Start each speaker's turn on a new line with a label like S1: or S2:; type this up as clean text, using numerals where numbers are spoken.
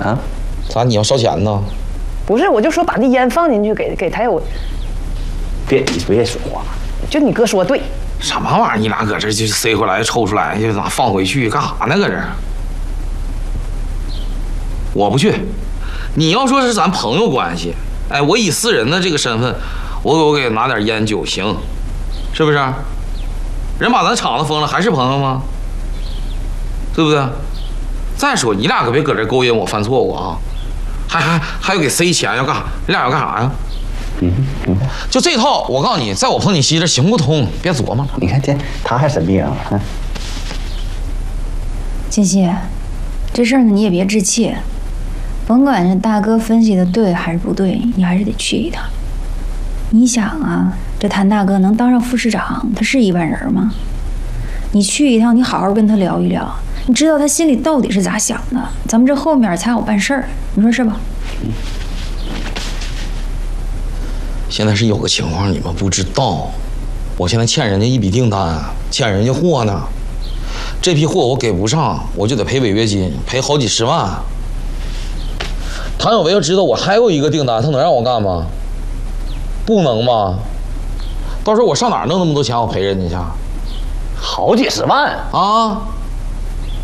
S1: 啊？
S2: 咋你要烧钱呢？
S3: 不是，我就说把那烟放进去给他有。
S1: 别说话。
S3: 就你哥说对。
S2: 什么玩意儿？你俩搁这就塞回来抽出来，就咋放回去？干啥呢？搁这？我不去。你要说是咱朋友关系，哎，我以私人的这个身份，我给拿点烟酒行，是不是？人把咱厂子封了，还是朋友吗？对不对？再说你俩可别搁这勾引我犯错误啊！还要给塞钱，要干啥？你俩要干啥呀？就这套，我告诉你，在我彭锦熙这行不通，别琢磨了。
S1: 你看这他还神秘啊！
S4: 锦熙，这事儿呢你也别置气，甭管这大哥分析的对还是不对，你还是得去一趟。你想啊，这谭大哥能当上副市长，他是一般人吗？你去一趟，你好好跟他聊一聊，你知道他心里到底是咋想的，咱们这后面才好办事儿，你说是吧？
S2: 现在是有个情况，你们不知道，我现在欠人家一笔订单，欠人家货呢。这批货我给不上，我就得赔违约金，赔好几十万。谭有为要知道我还有一个订单，他能让我干吗？不能吗？到时候我上哪儿弄那么多钱，我赔人家去？
S1: 好几十万
S2: 啊！